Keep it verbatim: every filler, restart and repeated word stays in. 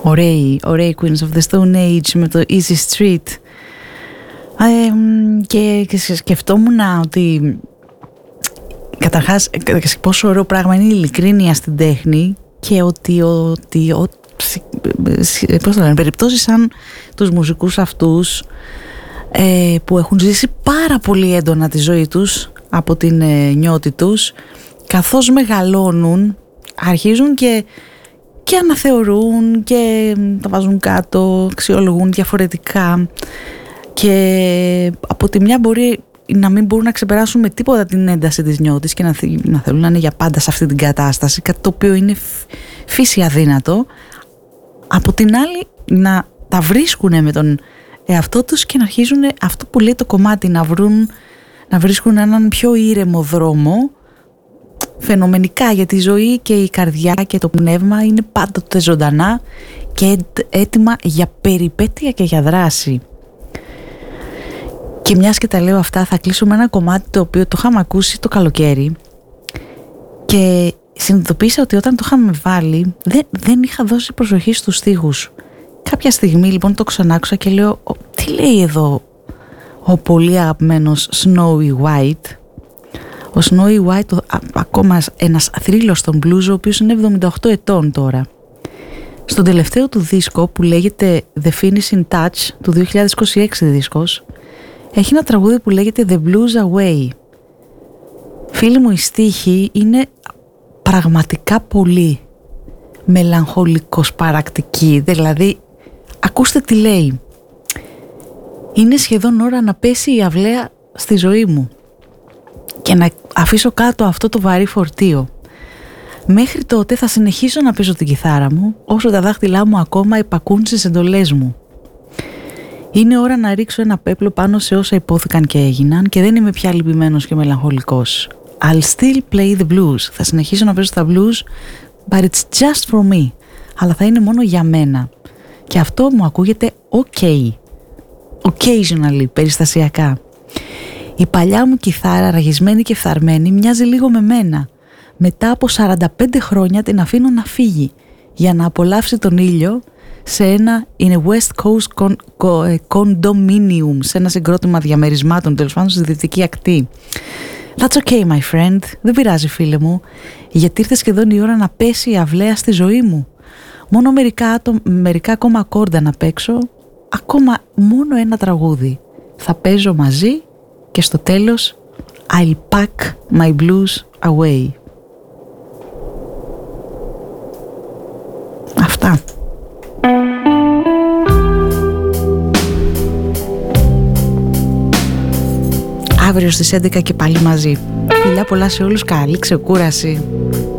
Ωραίοι, ωραίοι Queens of the Stone Age με το Easy Street. Ε, και, και σκεφτόμουν ότι καταρχάς πόσο ωραίο πράγμα είναι η ειλικρίνεια στην τέχνη και ότι, ότι, ότι πώς το λένε, περιπτώσεις σαν τους μουσικούς αυτούς ε, που έχουν ζήσει πάρα πολύ έντονα τη ζωή τους από την ε, νιώτη τους, καθώς μεγαλώνουν αρχίζουν και, και αναθεωρούν και τα βάζουν κάτω, αξιολογούν διαφορετικά και από τη μια μπορεί να μην μπορούν να ξεπεράσουν με τίποτα την ένταση της νιώτης και να, να θέλουν να είναι για πάντα σε αυτή την κατάσταση, κάτι το οποίο είναι φύση αδύνατο. Από την άλλη να τα βρίσκουν με τον εαυτό τους και να αρχίζουν αυτό που λέει το κομμάτι, να, βρουν, να βρίσκουν έναν πιο ήρεμο δρόμο φαινομενικά, γιατί η ζωή και η καρδιά και το πνεύμα είναι πάντοτε ζωντανά και έτοιμα για περιπέτεια και για δράση. Και μιας και τα λέω αυτά, θα κλείσω με ένα κομμάτι το οποίο το είχαμε ακούσει το καλοκαίρι και συνειδητοποίησα ότι όταν το είχαμε βάλει δεν, δεν είχα δώσει προσοχή στους στίχους. Κάποια στιγμή λοιπόν το ξανάκουσα και λέω, τι λέει εδώ ο πολύ αγαπημένος Snowy White. Ο Snowy White, ο, α, ακόμα ένας θρύλος στον blues, ο οποίος είναι εβδομήντα οκτώ ετών τώρα. Στον τελευταίο του δίσκο που λέγεται The Finishing Touch, του δύο χιλιάδες είκοσι έξι δίσκος, έχει ένα τραγούδι που λέγεται The Blues Away. Φίλοι μου, η στίχη είναι πραγματικά πολύ μελαγχολικός παρακτική. Δηλαδή, ακούστε τι λέει. Είναι σχεδόν ώρα να πέσει η αυλαία στη ζωή μου και να αφήσω κάτω αυτό το βαρύ φορτίο. Μέχρι τότε θα συνεχίσω να παίζω την κιθάρα μου όσο τα δάχτυλά μου ακόμα υπακούν στις εντολές μου. Είναι ώρα να ρίξω ένα πέπλο πάνω σε όσα υπόθηκαν και έγιναν και δεν είμαι πια λυπημένος και μελαγχολικός. I'll still play the blues. Θα συνεχίσω να παίζω τα blues, but it's just for me. Αλλά θα είναι μόνο για μένα. Και αυτό μου ακούγεται ok. Occasionally, περιστασιακά. Η παλιά μου κιθάρα, ραγισμένη και φθαρμένη, μοιάζει λίγο με μένα. Μετά από σαράντα πέντε χρόνια την αφήνω να φύγει για να απολαύσει τον ήλιο σε ένα in a West Coast con, con, condominium, σε ένα συγκρότημα διαμερισμάτων, τέλος πάντων στη δυτική ακτή. That's okay, my friend. Δεν πειράζει, φίλε μου, γιατί ήρθε σχεδόν η ώρα να πέσει η αυλαία στη ζωή μου. Μόνο μερικά, μερικά ακόμα ακόρντα να παίξω, ακόμα μόνο ένα τραγούδι. Θα παίζω μαζί και στο τέλος I'll pack my blues away. Αυτά. Αύριο στις έντεκα και πάλι μαζί. Φιλιά πολλά σε όλους, καλή ξεκούραση.